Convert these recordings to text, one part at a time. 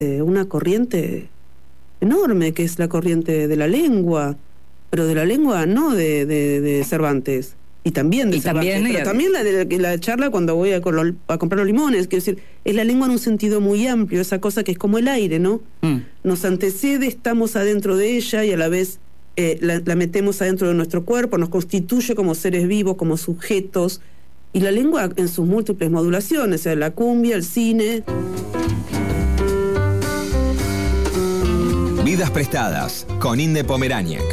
una corriente enorme, que es la corriente de la lengua, pero de la lengua no de Cervantes, y también de Cervantes, pero también la charla cuando voy a comprar los limones, quiero decir, es la lengua en un sentido muy amplio, esa cosa que es como el aire, ¿no? Nos antecede, estamos adentro de ella y a la vez la metemos adentro de nuestro cuerpo, nos constituye como seres vivos, como sujetos, y la lengua en sus múltiples modulaciones, o sea, la cumbia, el cine. Vidas prestadas con Inde Pomeráñez.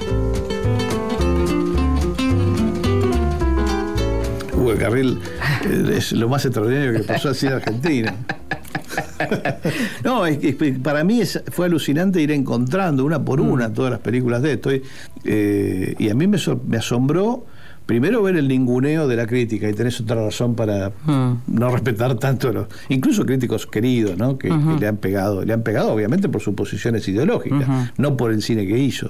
Hugo de Carril es lo más extraordinario que pasó así en Argentina. No, es que para mí fue alucinante ir encontrando una por una todas las películas de esto. Y a mí me asombró primero ver el ninguneo de la crítica, y tenés otra razón para no respetar tanto incluso críticos queridos, ¿no? que le han pegado obviamente por sus posiciones ideológicas, no por el cine que hizo.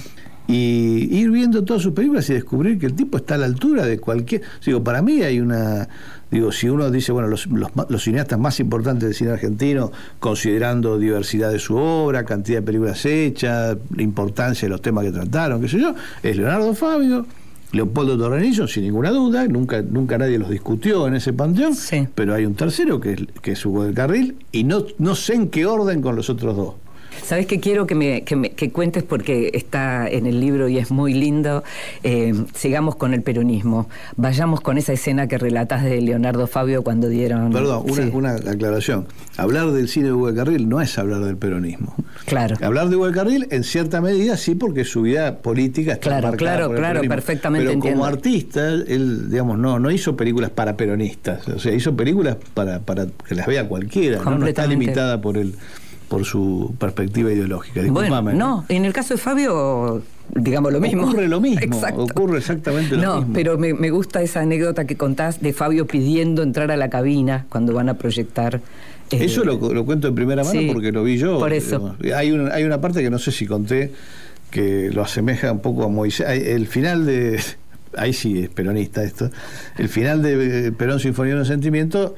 Y ir viendo todas sus películas y descubrir que el tipo está a la altura de cualquier... Digo, para mí hay una... Digo, si uno dice, bueno, los cineastas más importantes del cine argentino, considerando diversidad de su obra, cantidad de películas hechas, la importancia de los temas que trataron, qué sé yo, es Leonardo Fabio, Leopoldo Torrenillo, sin ninguna duda, nunca nadie los discutió en ese panteón, sí. Pero hay un tercero que es Hugo del Carril, y no sé en qué orden con los otros dos. ¿Sabes qué quiero que cuentes porque está en el libro y es muy lindo? Sigamos con el peronismo. Vayamos con esa escena que relatás de Leonardo Fabio cuando dieron... Perdón, una aclaración. Hablar del cine de Hugo del Carril no es hablar del peronismo. Claro. Hablar de Hugo del Carril, en cierta medida, sí, porque su vida política está marcada por el peronismo. Perfectamente. Pero entiendo. Como artista, él, digamos, no hizo películas para peronistas. O sea, hizo películas para que las vea cualquiera. No está limitada por su perspectiva ideológica. Disculpame. Bueno, no, en el caso de Fabio, digamos lo mismo. Ocurre lo mismo. Ocurre exactamente lo mismo. No, pero me gusta esa anécdota que contás de Fabio pidiendo entrar a la cabina cuando van a proyectar. Eso lo cuento en primera mano, sí, porque lo vi yo. Por eso. Hay una parte que no sé si conté, que lo asemeja un poco a Moisés. El final de... Ahí sí es peronista esto. El final de Perón Sinfonía de un Sentimiento...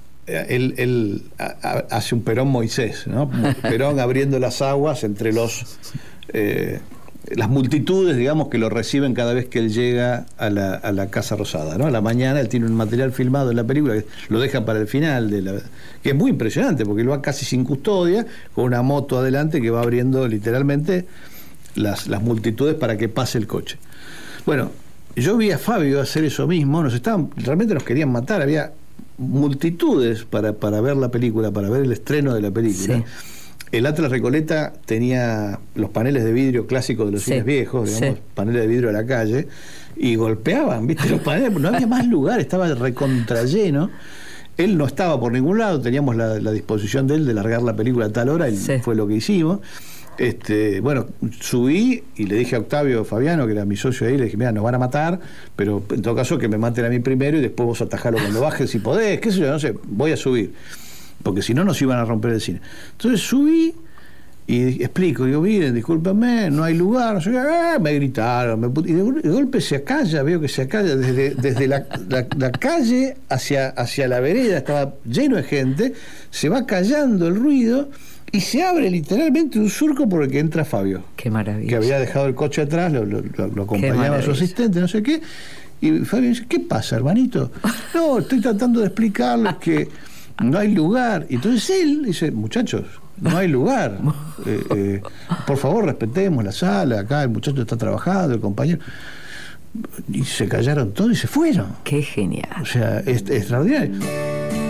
Él hace un Perón Moisés, ¿no? Perón abriendo las aguas entre las multitudes, digamos, que lo reciben cada vez que él llega a la Casa Rosada, ¿no? A la mañana él tiene un material filmado en la película que lo deja para el final, que es muy impresionante, porque él va casi sin custodia, con una moto adelante que va abriendo literalmente las multitudes para que pase el coche. Bueno, yo vi a Fabio hacer eso mismo, realmente nos querían matar, había multitudes para ver la película, para ver el estreno de la película. Sí. El Atlas Recoleta tenía los paneles de vidrio clásicos de los cines viejos, digamos, paneles de vidrio a la calle, y golpeaban, ¿viste? Los paneles, no había más lugar, estaba recontralleno. Él no estaba por ningún lado, teníamos la disposición de él de largar la película a tal hora, y fue lo que hicimos. Bueno, subí y le dije a Octavio Fabiano, que era mi socio ahí, le dije, mira, nos van a matar, pero en todo caso que me maten a mí primero y después vos atajalo cuando bajes si podés, qué sé yo, no sé, voy a subir, porque si no nos iban a romper el cine. Entonces subí y explico, digo, miren, discúlpenme, no hay lugar, no sé, me gritaron, y de golpe se acalla, veo que se acalla desde la calle hacia la vereda, estaba lleno de gente, se va callando el ruido, y se abre literalmente un surco por el que entra Fabio. Qué maravilla. Que había dejado el coche atrás, lo acompañaba a su asistente, no sé qué. Y Fabio dice, ¿qué pasa, hermanito? No, estoy tratando de explicarles que no hay lugar. Y entonces él dice, muchachos, no hay lugar. Por favor, respetemos la sala, acá el muchacho está trabajando, el compañero. Y se callaron todos y se fueron. Qué genial. O sea, es extraordinario.